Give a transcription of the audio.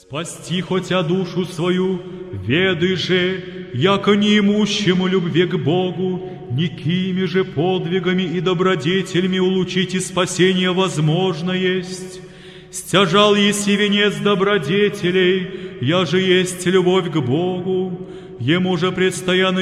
Спасти хотя душу свою, ведай же, яко неимущему любви к Богу, никими же подвигами и добродетелями улучить и спасение возможно есть. Стяжал еси венец добродетелей, я же есть любовь к Богу, ему же предстоянно